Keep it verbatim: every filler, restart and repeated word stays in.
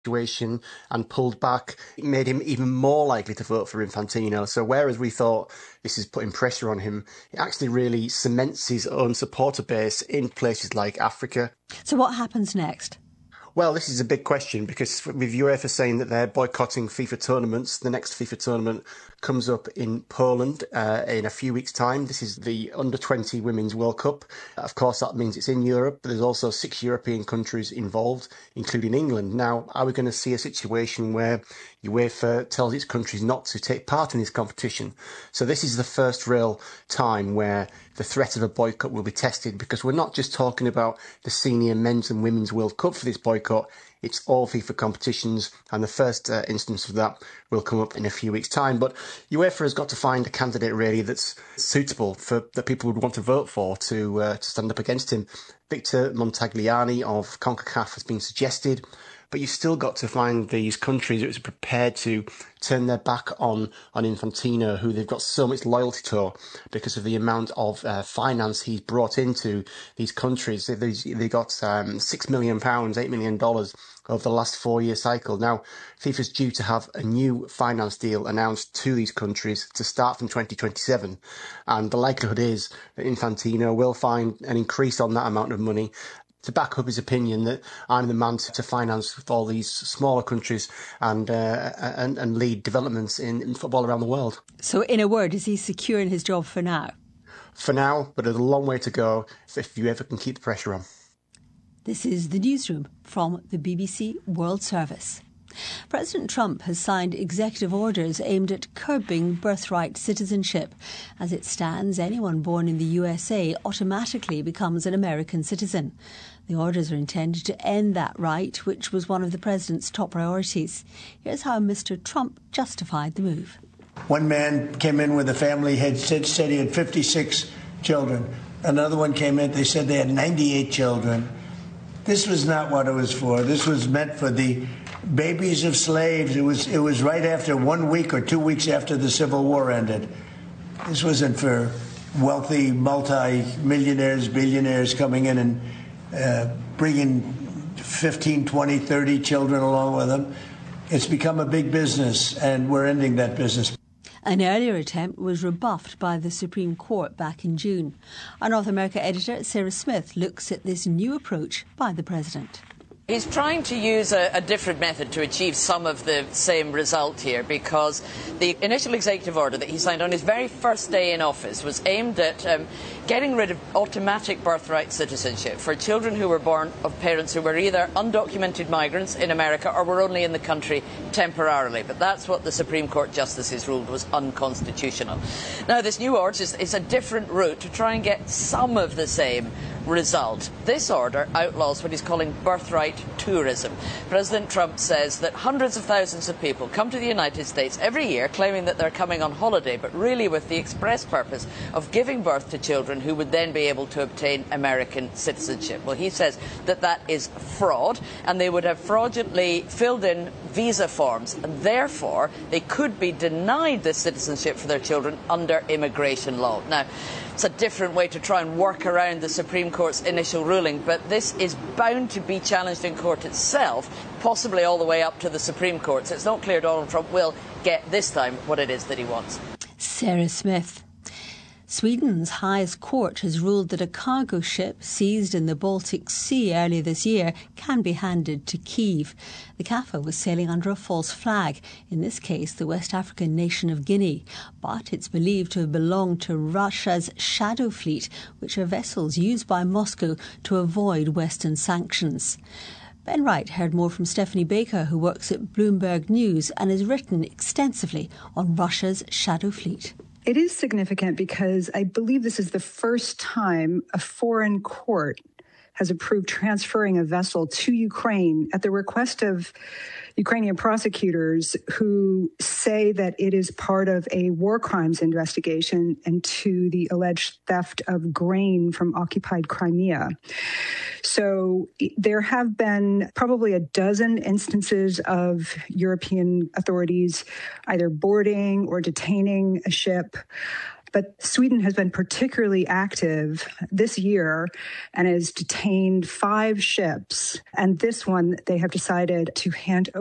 situation and pulled back. It made him even more likely to vote for Infantino. So whereas we thought this is putting pressure on him, it actually really cements his own supporter base in places like Africa. So what happens next? Well, this is a big question because with UEFA saying that they're boycotting FIFA tournaments, the next FIFA tournament comes up in Poland uh, in a few weeks' time. This is the under twenty Women's World Cup. Of course, that means it's in Europe, but there's also six European countries involved, including England. Now, are we going to see a situation where UEFA tells its countries not to take part in this competition? So this is the first real time where the threat of a boycott will be tested, because we're not just talking about the senior men's and women's World Cup for this boycott. It's all FIFA competitions, and the first uh, instance of that will come up in a few weeks' time. But UEFA has got to find a candidate really that's suitable for that people would want to vote for to uh, to stand up against him. Victor Montagliani of CONCACAF has been suggested, but you've still got to find these countries that are prepared to turn their back on, on Infantino, who they've got so much loyalty to because of the amount of uh, finance he's brought into these countries. They, they got um, six million pounds, eight million dollars over the last four-year cycle. Now, FIFA's due to have a new finance deal announced to these countries to start from twenty twenty-seven. And the likelihood is that Infantino will find an increase on that amount of money to back up his opinion that I'm the man to finance all these smaller countries and uh, and, and lead developments in, in football around the world. So, in a word, is he secure in his job for now? For now, but there's a long way to go if you ever can keep the pressure on. This is The Newsroom from the B B C World Service. President Trump has signed executive orders aimed at curbing birthright citizenship. As it stands, anyone born in the U S A automatically becomes an American citizen. The orders are intended to end that right, which was one of the president's top priorities. Here's how Mister Trump justified the move. One man came in with a family, had said, said he had fifty-six children. Another one came in, they said they had ninety-eight children. This was not what it was for. This was meant for the babies of slaves. It was it was right after one week or two weeks after the Civil War ended. This wasn't for wealthy multi-millionaires, billionaires coming in and uh, bringing fifteen, twenty, thirty children along with them. It's become a big business, and we're ending that business. An earlier attempt was rebuffed by the Supreme Court back in June. Our North America editor, Sarah Smith, looks at this new approach by the president. He's trying to use a, a different method to achieve some of the same result here, because the initial executive order that he signed on his very first day in office was aimed at um, getting rid of automatic birthright citizenship for children who were born of parents who were either undocumented migrants in America or were only in the country temporarily. But that's what the Supreme Court justices ruled was unconstitutional. Now, this new order is, is a different route to try and get some of the same result. This order outlaws what he's calling birthright tourism. President Trump says that hundreds of thousands of people come to the United States every year claiming that they're coming on holiday, but really with the express purpose of giving birth to children who would then be able to obtain American citizenship. Well, he says that that is fraud, and they would have fraudulently filled in visa forms, and therefore they could be denied this citizenship for their children under immigration law. Now, it's a different way to try and work around the Supreme Court's initial ruling, but this is bound to be challenged in court itself, possibly all the way up to the Supreme Court. So it's not clear Donald Trump will get this time what it is that he wants. Sarah Smith. Sweden's highest court has ruled that a cargo ship seized in the Baltic Sea earlier this year can be handed to Kyiv. The C A F A was sailing under a false flag, in this case the West African nation of Guinea, but it's believed to have belonged to Russia's Shadow Fleet, which are vessels used by Moscow to avoid Western sanctions. Ben Wright heard more from Stephanie Baker, who works at Bloomberg News and has written extensively on Russia's Shadow Fleet. It is significant because I believe this is the first time a foreign court has approved transferring a vessel to Ukraine at the request of Ukrainian prosecutors who say that it is part of a war crimes investigation into the alleged theft of grain from occupied Crimea. So there have been probably a dozen instances of European authorities either boarding or detaining a ship But Sweden has been particularly active this year and has detained five ships. And this one, they have decided to hand over.